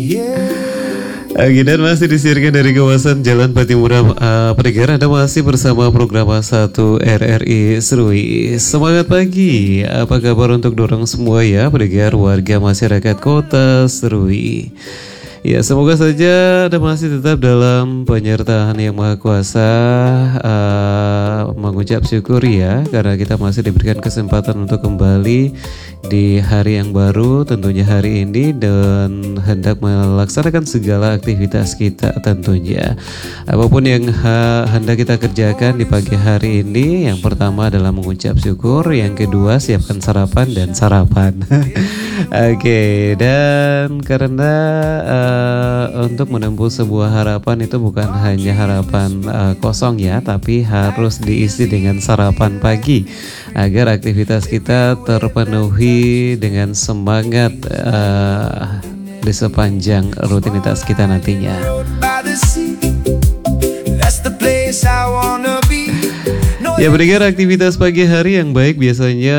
Dan masih disiarkan dari kawasan Jalan Patimura Pendengar, Anda masih bersama program 1 RRI Serui. Semangat pagi, apa kabar untuk dorong semua ya pendengar warga masyarakat kota Serui. Ya, semoga saja Anda masih tetap dalam penyertaan Yang Maha Kuasa. Mengucap syukur ya, karena kita masih diberikan kesempatan untuk kembali di hari yang baru, tentunya hari ini, dan hendak melaksanakan segala aktivitas kita tentunya. Apapun yang hendak kita kerjakan di pagi hari ini, yang pertama adalah mengucap syukur, yang kedua siapkan sarapan dan sarapan. Oke, dan karena untuk menempuh sebuah harapan itu bukan hanya harapan kosong ya, tapi harus diisi dengan sarapan pagi agar aktivitas kita terpenuhi dengan semangat di sepanjang rutinitas kita nantinya. Ya, pendengar, aktivitas pagi hari yang baik biasanya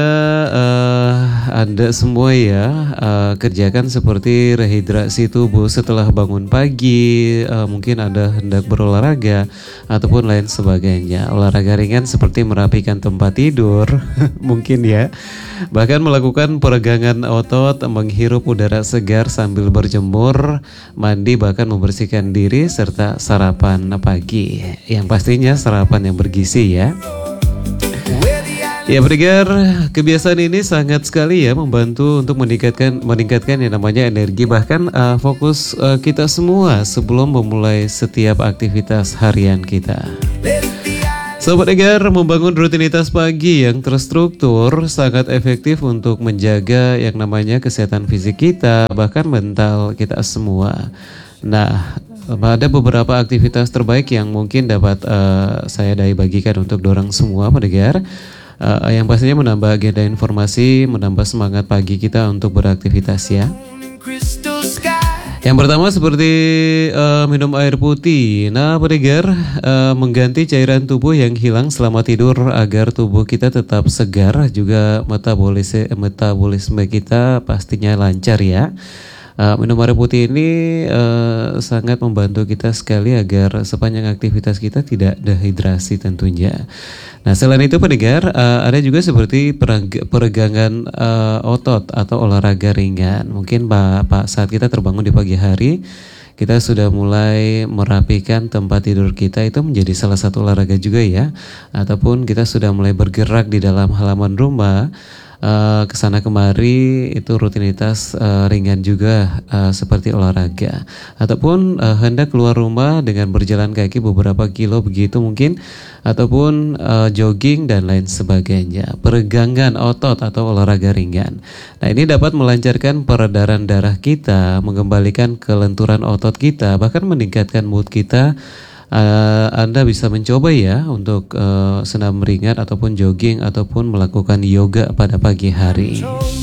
Anda semua ya kerjakan seperti rehidrasi tubuh setelah bangun pagi, mungkin Anda hendak berolahraga ataupun lain sebagainya. Olahraga ringan seperti merapikan tempat tidur mungkin ya. Bahkan melakukan peregangan otot, menghirup udara segar sambil berjemur, mandi, bahkan membersihkan diri serta sarapan pagi. Yang pastinya sarapan yang bergizi ya. Ya, pendengar, kebiasaan ini sangat sekali ya membantu untuk meningkatkan yang namanya energi, bahkan fokus kita semua sebelum memulai setiap aktivitas harian kita. Sobat pendengar, membangun rutinitas pagi yang terstruktur sangat efektif untuk menjaga yang namanya kesehatan fisik kita, bahkan mental kita semua. Nah, ada beberapa aktivitas terbaik yang mungkin dapat saya bagikan untuk dorong semua pendengar. Yang pastinya menambah agenda informasi, menambah semangat pagi kita untuk beraktivitas ya. Yang pertama seperti minum air putih. Nah, pendengar, mengganti cairan tubuh yang hilang selama tidur agar tubuh kita tetap segar, juga metabolisme kita pastinya lancar ya. Minum air putih ini sangat membantu kita sekali agar sepanjang aktivitas kita tidak dehidrasi tentunya. Nah, selain itu pendengar, ada juga seperti peregangan otot atau olahraga ringan. Mungkin saat kita terbangun di pagi hari, kita sudah mulai merapikan tempat tidur kita, itu menjadi salah satu olahraga juga ya. Ataupun kita sudah mulai bergerak di dalam halaman rumah, kesana kemari, itu rutinitas ringan juga seperti olahraga. Ataupun hendak keluar rumah dengan berjalan kaki beberapa kilo begitu mungkin, ataupun jogging dan lain sebagainya. Peregangan otot atau olahraga ringan. Nah, ini dapat melancarkan peredaran darah kita, mengembalikan kelenturan otot kita, bahkan meningkatkan mood kita. Anda bisa mencoba ya untuk senam ringan ataupun jogging ataupun melakukan yoga pada pagi hari.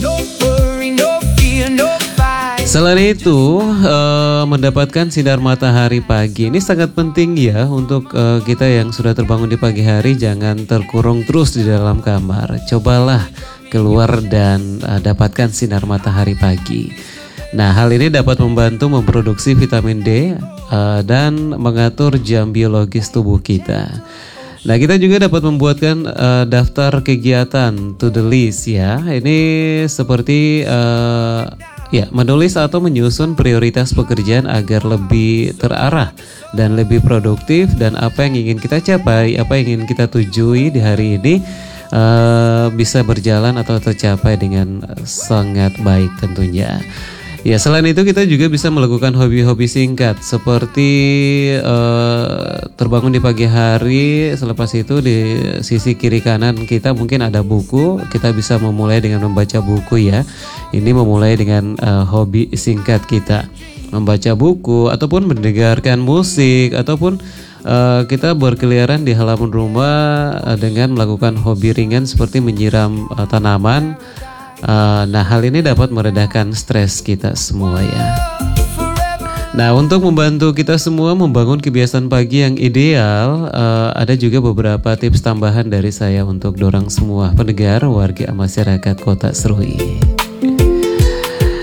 Selain itu, mendapatkan sinar matahari pagi ini sangat penting ya untuk kita yang sudah terbangun di pagi hari. Jangan terkurung terus di dalam kamar. Cobalah keluar dan dapatkan sinar matahari pagi. Nah, hal ini dapat membantu memproduksi vitamin D dan mengatur jam biologis tubuh kita. Nah, kita juga dapat membuatkan daftar kegiatan to the list ya. Ini seperti menulis atau menyusun prioritas pekerjaan agar lebih terarah dan lebih produktif, dan apa yang ingin kita capai, apa yang ingin kita tujui di hari ini bisa berjalan atau tercapai dengan sangat baik tentunya. Ya, selain itu kita juga bisa melakukan hobi-hobi singkat seperti terbangun di pagi hari. Selepas itu di sisi kiri kanan kita mungkin ada buku. Kita bisa memulai dengan membaca buku ya. Ini memulai dengan hobi singkat kita, membaca buku ataupun mendengarkan musik, ataupun kita berkeliaran di halaman rumah dengan melakukan hobi ringan seperti menyiram tanaman. Nah, hal ini dapat meredakan stres kita semua ya. Nah, untuk membantu kita semua membangun kebiasaan pagi yang ideal, ada juga beberapa tips tambahan dari saya untuk dorong semua pendengar warga masyarakat Kota Serui.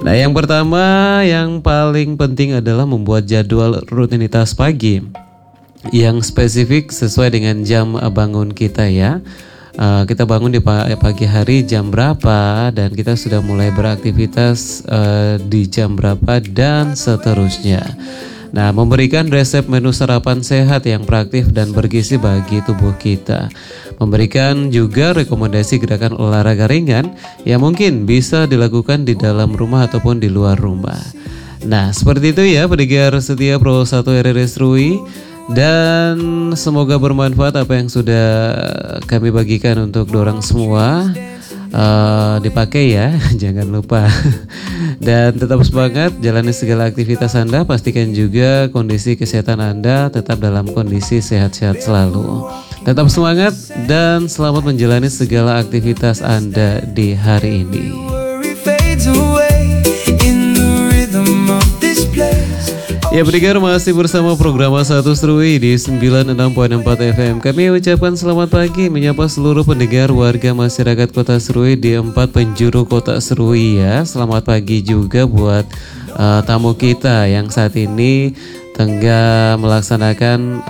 Nah, yang pertama yang paling penting adalah membuat jadwal rutinitas pagi yang spesifik sesuai dengan jam bangun kita ya. Kita bangun di pagi hari jam berapa dan kita sudah mulai beraktivitas di jam berapa dan seterusnya. Nah, memberikan resep menu sarapan sehat yang praktis dan bergizi bagi tubuh kita. Memberikan juga rekomendasi gerakan olahraga ringan yang mungkin bisa dilakukan di dalam rumah ataupun di luar rumah. Nah, seperti itu ya pendengar setia Pro 1 RRI Serui. Dan semoga bermanfaat apa yang sudah kami bagikan untuk dorang semua. Dipakai ya, jangan lupa. Dan tetap semangat, jalani segala aktivitas Anda. Pastikan juga kondisi kesehatan Anda tetap dalam kondisi sehat-sehat selalu. Tetap semangat dan selamat menjalani segala aktivitas Anda di hari ini. Ya, pendengar masih bersama program 1 Serui di 96.4 FM. Kami ucapkan selamat pagi menyapa seluruh pendengar warga masyarakat Kota Serui di 4 penjuru Kota Serui ya. Selamat pagi juga buat tamu kita yang saat ini tengah melaksanakan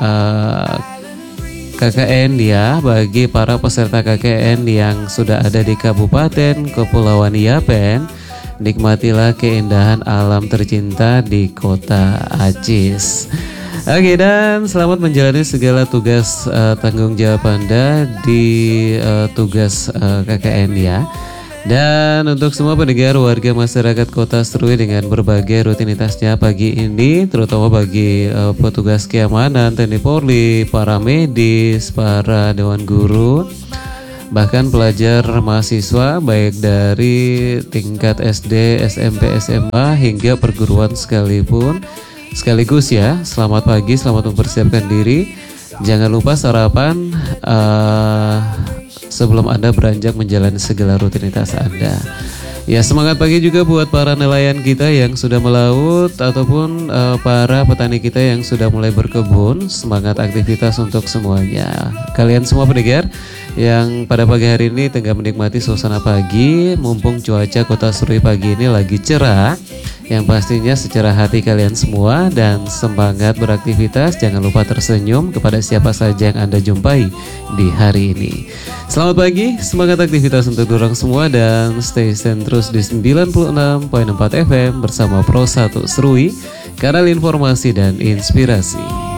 KKN ya. Bagi para peserta KKN yang sudah ada di Kabupaten Kepulauan Yapen, nikmatilah keindahan alam tercinta di Kota Acis. Oke, dan selamat menjalani segala tugas tanggung jawab Anda di tugas KKN ya. Dan untuk semua pendengar warga masyarakat Kota Serui dengan berbagai rutinitasnya pagi ini, terutama bagi petugas keamanan, TNI Polri, para medis, para dewan guru, bahkan pelajar mahasiswa baik dari tingkat SD, SMP, SMA hingga perguruan sekalipun. Sekaligus ya, selamat pagi, selamat mempersiapkan diri. Jangan lupa sarapan sebelum Anda beranjak menjalani segala rutinitas Anda. Ya, semangat pagi juga buat para nelayan kita yang sudah melaut ataupun para petani kita yang sudah mulai berkebun. Semangat aktivitas untuk semuanya. Kalian semua pendengar yang pada pagi hari ini tengah menikmati suasana pagi, mumpung cuaca Kota Serui pagi ini lagi cerah, yang pastinya secara hati kalian semua dan semangat beraktivitas. Jangan lupa tersenyum kepada siapa saja yang Anda jumpai di hari ini. Selamat pagi, semangat aktivitas untuk dorong semua dan stay tune terus di 96.4 FM bersama Pro 1 Serui, kanal informasi dan inspirasi.